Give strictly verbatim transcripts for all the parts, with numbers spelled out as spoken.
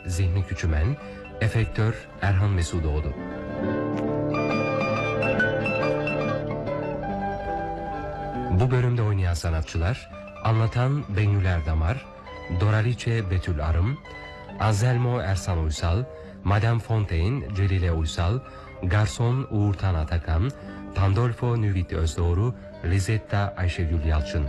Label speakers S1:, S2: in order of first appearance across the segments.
S1: Zihni Küçümen, efektör Erhan Mesudoğlu. Bu bölümde oynayan sanatçılar: anlatan Bengül Erdamar, Doraliçe Betül Arım, Anselmo Ersan Uysal, Madame Fontaine Celile Uysal, Garson Uğurtan Atakan, Pandolfo Nüvit Özdoğru, Lisetta Ayşegül Yalçın.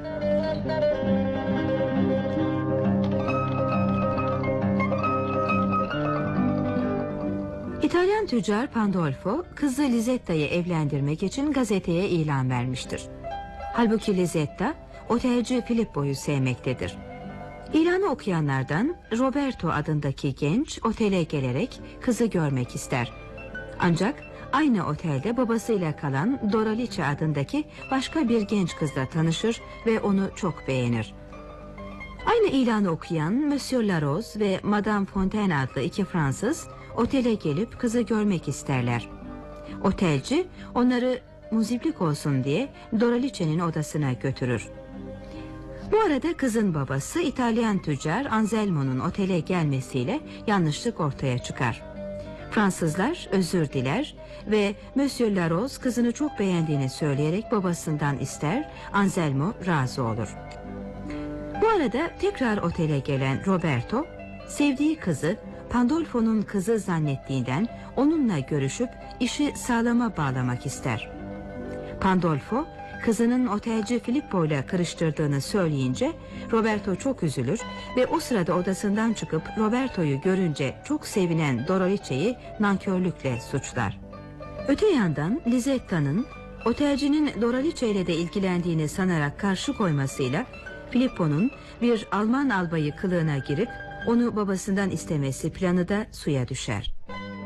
S2: İtalyan tüccar Pandolfo, kızı Lisetta'yı evlendirmek için gazeteye ilan vermiştir. Halbuki Lisetta, otelci Filippo'yu sevmektedir. İlanı okuyanlardan Roberto adındaki genç otele gelerek kızı görmek ister. Ancak aynı otelde babasıyla kalan Doraliçe adındaki başka bir genç kızla tanışır ve onu çok beğenir. Aynı ilanı okuyan Monsieur Larose ve Madame Fontaine adlı iki Fransız otele gelip kızı görmek isterler. Otelci onları muziplik olsun diye Doraliçe'nin odasına götürür. Bu arada kızın babası İtalyan tüccar Anselmo'nun otele gelmesiyle yanlışlık ortaya çıkar. Fransızlar özür diler ve Monsieur Larose kızını çok beğendiğini söyleyerek babasından ister, Anselmo razı olur. Bu arada tekrar otele gelen Roberto, sevdiği kızı Pandolfo'nun kızı zannettiğinden onunla görüşüp işi sağlama bağlamak ister. Pandolfo, kızının otelci Filippo ile karıştırdığını söyleyince Roberto çok üzülür ve o sırada odasından çıkıp Roberto'yu görünce çok sevinen Doraliçe'yi nankörlükle suçlar. Öte yandan Lisetta'nın otelcinin Doraliçe ile de ilgilendiğini sanarak karşı koymasıyla Filippo'nun bir Alman albayı kılığına girip onu babasından istemesi planı da suya düşer.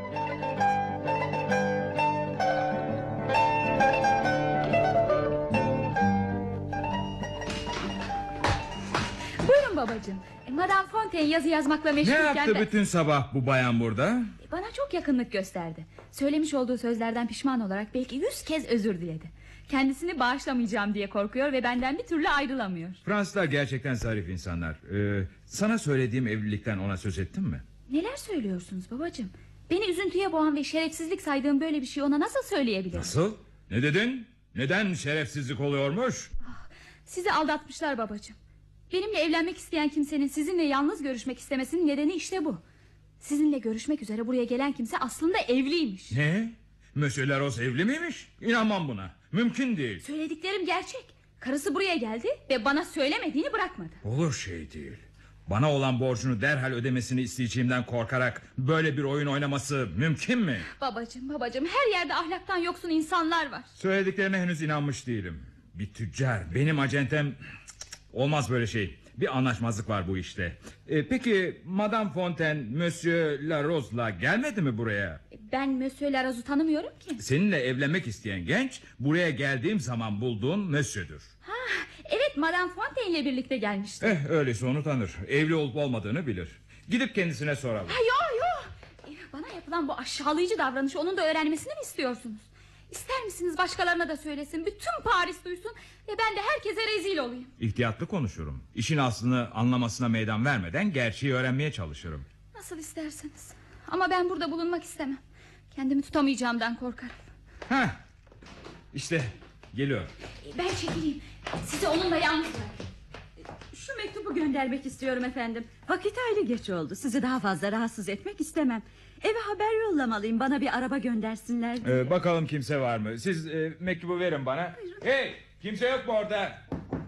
S3: Buyurun babacığım. E, Madame Fontaine yazı yazmakla meşgulken...
S4: Ne yaptı
S3: ben...
S4: bütün sabah bu bayan burada?
S3: E, bana çok yakınlık gösterdi. Söylemiş olduğu sözlerden pişman olarak belki yüz kez özür diledi. Kendisini bağışlamayacağım diye korkuyor ve benden bir türlü ayrılamıyor.
S4: Fransızlar gerçekten zarif insanlar. Ee, sana söylediğim evlilikten ona söz ettin mi?
S3: Neler söylüyorsunuz babacığım? Beni üzüntüye boğan ve şerefsizlik saydığım böyle bir şey ona nasıl söyleyebilirim?
S4: Nasıl? Ne dedin? Neden şerefsizlik oluyormuş?
S3: Ah, sizi aldatmışlar babacığım. Benimle evlenmek isteyen kimsenin sizinle yalnız görüşmek istemesinin nedeni işte bu. Sizinle görüşmek üzere buraya gelen kimse aslında evliymiş.
S4: Ne? Monsieur Larose evli miymiş? İnanmam buna. Mümkün değil.
S3: Söylediklerim gerçek. Karısı buraya geldi ve bana söylemediğini bırakmadı.
S4: Olur şey değil. Bana olan borcunu derhal ödemesini isteyeceğimden korkarak böyle bir oyun oynaması mümkün mü?
S3: Babacığım babacığım, her yerde ahlaktan yoksun insanlar var.
S4: Söylediklerine henüz inanmış değilim. Bir tüccar, benim acentem... Olmaz böyle şey. Bir anlaşmazlık var bu işte. Ee, peki Madame Fontaine Monsieur Larose'la gelmedi mi buraya?
S3: Ben Monsieur Larose'u tanımıyorum ki.
S4: Seninle evlenmek isteyen genç buraya geldiğim zaman bulduğun Monsieur'dür.
S3: Ha, evet, Madame Fontaine ile birlikte gelmişti.
S4: Eh, öyleyse onu tanır. Evli olup olmadığını bilir. Gidip kendisine soralım.
S3: Ha, yo yo. Bana yapılan bu aşağılayıcı davranışı onun da öğrenmesini mi istiyorsunuz? İster misiniz başkalarına da söylesin, bütün Paris duysun ve ben de herkese rezil olayım?
S4: İhtiyatlı konuşurum. İşin aslını anlamasına meydan vermeden gerçeği öğrenmeye çalışırım.
S3: Nasıl isterseniz. Ama ben burada bulunmak istemem. Kendimi tutamayacağımdan korkarım.
S4: Heh, işte geliyor.
S3: Ben çekileyim. Sizi onunla yalnız bırakayım.
S5: Şu mektubu göndermek istiyorum efendim. Vakit hayli geç oldu. Sizi daha fazla rahatsız etmek istemem. Eve haber yollamalıyım, bana bir araba göndersinler diye.
S4: Ee, bakalım kimse var mı? Siz e, mektubu verin bana. Buyurun. Hey, kimse yok mu orada?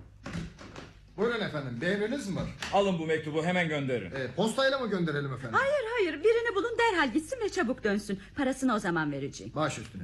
S6: Buyurun efendim, bir emriniz mi var?
S4: Alın bu mektubu, hemen gönderin.
S6: E, postayla mı gönderelim efendim?
S5: Hayır hayır, birini bulun, derhal gitsin ve çabuk dönsün. Parasını o zaman vereceğim.
S6: Baş üstüne.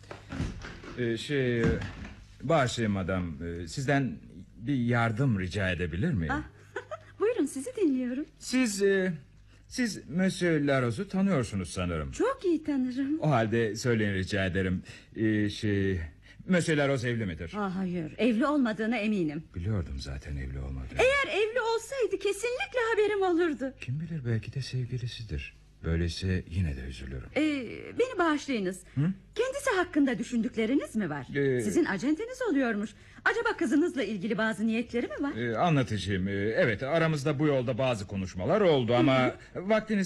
S4: Ee, şey, bağışlayın madam, ee, sizden bir yardım rica edebilir miyim?
S5: Ah, buyurun, sizi dinliyorum.
S4: Siz e, siz Monsieur Larose'u tanıyorsunuz sanırım.
S5: Çok iyi tanırım.
S4: O halde söyleyin rica ederim. Ee, şey, Monsieur Larose evli midir?
S5: Ah, hayır, evli olmadığına eminim.
S4: Biliyordum zaten evli olmadığını.
S5: Eğer evli olsaydı kesinlikle haberim olurdu.
S4: Kim bilir, belki de sevgilisidir. Böyleyse yine de üzülürüm.
S5: Ee, beni bağışlayınız. Hı? Kendisi hakkında düşündükleriniz mi var?
S4: Ee,
S5: Sizin acenteniz oluyormuş. Acaba kızınızla ilgili bazı niyetleri mi var?
S4: Ee, anlatacağım. Ee, evet, aramızda bu yolda bazı konuşmalar oldu ama vaktiniz